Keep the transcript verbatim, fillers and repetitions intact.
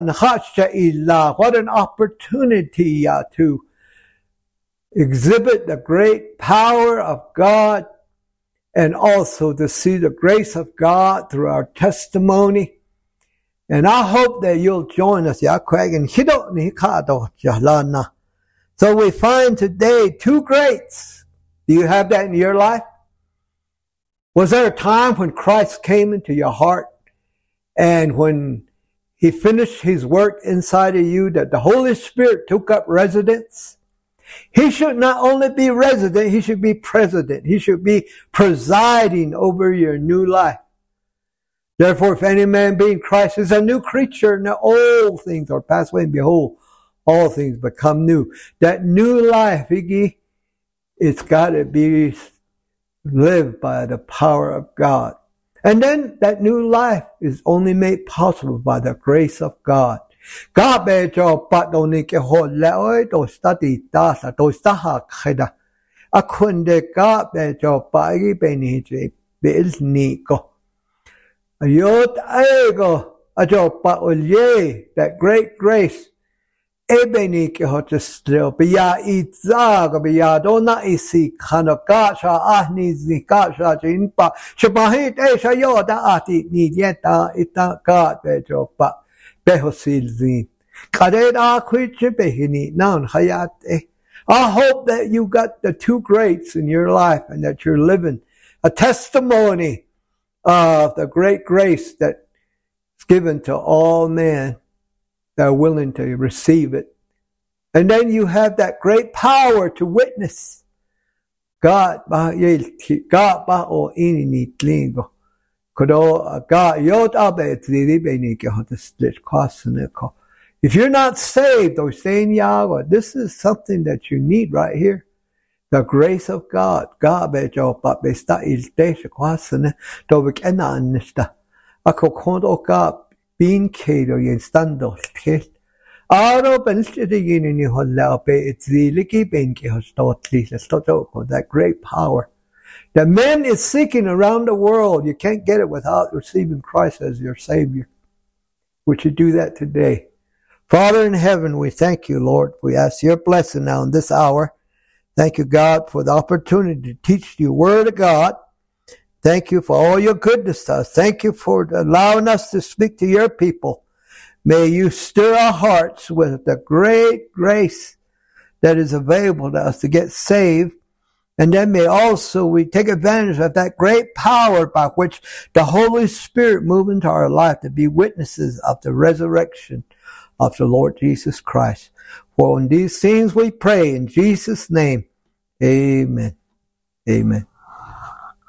What an opportunity uh, to exhibit the great power of God and also to see the grace of God through our testimony. And I hope that you'll join us. So we find today two greats. Do you have that in your life? Was there a time when Christ came into your heart and when He finished His work inside of you, that the Holy Spirit took up residence? He should not only be resident, He should be president. He should be presiding over your new life. Therefore, if any man be in Christ is a new creature, and old things are passed away, and behold, all things become new. That new life, it's got to be lived by the power of God. And then that new life is only made possible by the grace of God. God be cho pat do ni ke ho le oi to study ta sa to sta ha khida. Akunde God be cho pa gi be ni je be ni ko. Ayot ego a cho pa o ye, that great grace. Ebeni ke ho te stro be ya itza go be ya do na isi khana ka sha ah ni zi ka sha jin pa shbahi te sha yo da ati ni ye ta ita ka be cho pa be ho sil zi kade da khwi che be ni nan hayat e. I hope that you got the two greats in your life and that you're living a testimony of the great grace that's given to all men that are willing to receive it. And then you have that great power to witness. God ba ye God ba o ini ni tlingo. Kodo God yot abe tiri be ni ke hot split kwasne ko. If you're not saved or saying Yahweh, this is something that you need right here. The grace of God. God be jo pa be sta il te kwasne do be kena nista. Ako kondo God bin kedo yen stando ke. Aro benstede yin ni holla be itziliki benki hostotli stotoko, that great power. The man is seeking around the world. You can't get it without receiving Christ as your Savior. Would you do that today? Father in heaven, we thank you, Lord. We ask your blessing now in this hour. Thank you, God, for the opportunity to teach the Word of God. Thank you for all your goodness to us. Thank you for allowing us to speak to your people. May you stir our hearts with the great grace that is available to us to get saved. And then may also we take advantage of that great power by which the Holy Spirit move into our life to be witnesses of the resurrection of the Lord Jesus Christ. For in these things we pray in Jesus' name. Amen. Amen.